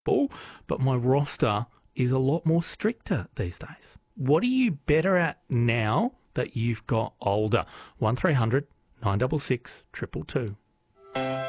football, but my roster is a lot more stricter these days. What are you better at now that you've got older? 1300 966 222.